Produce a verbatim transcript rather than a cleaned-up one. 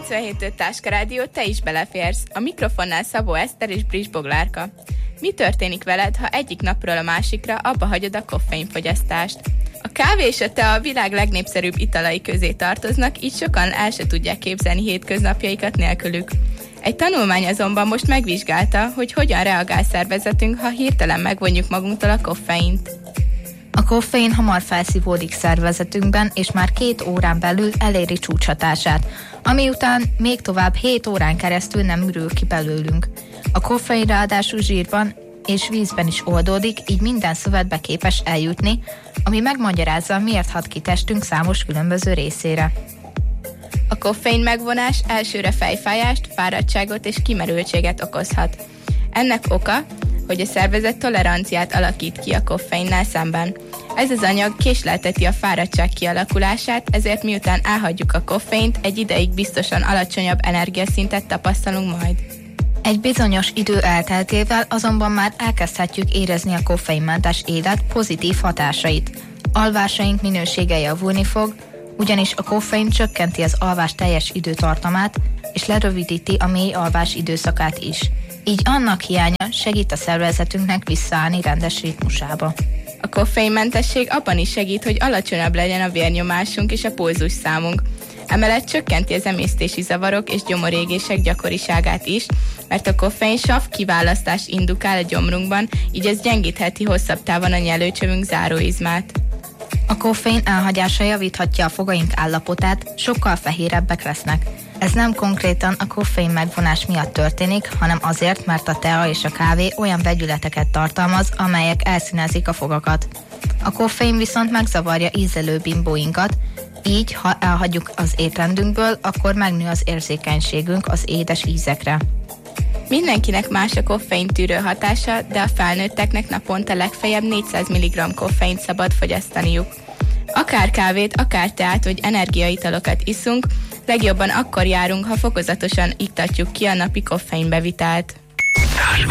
kilencvenhét öt Táska Rádió, te is beleférsz. A mikrofonnál Szabó Eszter és Brics Boglárka. Mi történik veled, ha egyik napról a másikra abba hagyod a koffeinfogyasztást? A kávé és a tea a világ legnépszerűbb italai közé tartoznak, így sokan el se tudják képzelni hétköznapjaikat nélkülük. Egy tanulmány azonban most megvizsgálta, hogy hogyan reagál szervezetünk, ha hirtelen megvonjuk magunktól a koffeint. A koffein hamar felszívódik szervezetünkben, és már két órán belül eléri csúcshatását, ami után még tovább hét órán keresztül nem ürül ki belőlünk. A koffein ráadásul zsírban és vízben is oldódik, így minden szövetbe képes eljutni, ami megmagyarázza, miért hat ki testünk számos különböző részére. A koffein megvonás elsőre fejfájást, fáradtságot és kimerültséget okozhat. Ennek oka, hogy a szervezet toleranciát alakít ki a koffeinnel szemben. Ez az anyag késlelteti a fáradtság kialakulását, ezért miután elhagyjuk a koffeint, egy ideig biztosan alacsonyabb energiaszintet tapasztalunk majd. Egy bizonyos idő elteltével azonban már elkezdhetjük érezni a koffeinmentes élet pozitív hatásait. Alvásaink minősége javulni fog, ugyanis a koffein csökkenti az alvás teljes időtartamát, és lerövidíti a mély alvás időszakát is. Így annak hiánya segít a szervezetünknek visszaállni rendes ritmusába. A koffeinmentesség abban is segít, hogy alacsonyabb legyen a vérnyomásunk és a pulzusszámunk. Emellett csökkenti az emésztési zavarok és gyomorégések gyakoriságát is, mert a koffein sav kiválasztást indukál a gyomrunkban, így ez gyengítheti hosszabb távon a nyelőcsövünk záróizmát. A koffein elhagyása javíthatja a fogaink állapotát, sokkal fehérebbek lesznek. Ez nem konkrétan a koffein megvonás miatt történik, hanem azért, mert a tea és a kávé olyan vegyületeket tartalmaz, amelyek elszínezik a fogakat. A koffein viszont megzavarja ízlelő bimbóinkat, így, ha elhagyjuk az étrendünkből, akkor megnő az érzékenységünk az édes ízekre. Mindenkinek más a koffein tűrő hatása, de a felnőtteknek naponta legfeljebb négyszáz milligramm koffeint szabad fogyasztaniuk. Akár kávét, akár teát vagy energiaitalokat iszunk, legjobban akkor járunk, ha fokozatosan iktatjuk ki a napi koffeinbevitelt.